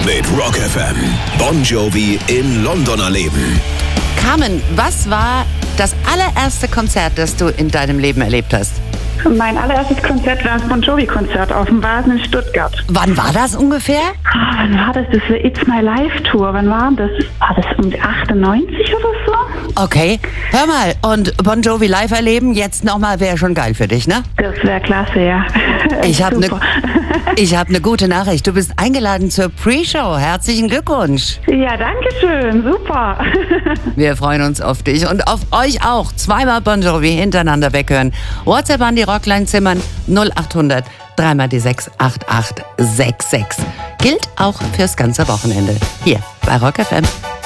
mit Rock FM. Bon Jovi in London erleben. Carmen, was war das allererste Konzert, das du in deinem Leben erlebt hast? Mein allererstes Konzert war das Bon Jovi-Konzert auf dem Vasen in Stuttgart. Wann war das ungefähr? Wann war das? Das war It's My Life Tour. Wann war das? War das um 98 oder so? Okay, hör mal, und Bon Jovi live erleben, jetzt nochmal, wäre schon geil für dich, ne? Das wäre klasse, ja. Ich habe eine gute Nachricht. Du bist eingeladen zur Pre-Show. Herzlichen Glückwunsch. Ja, danke schön. Super. Wir freuen uns auf dich und auf euch auch. Zweimal Bon Jovi hintereinander weghören. WhatsApp an die Rockline-Zimmern 0800 3 die 6 8866. Gilt auch fürs ganze Wochenende. Hier bei Rock FM.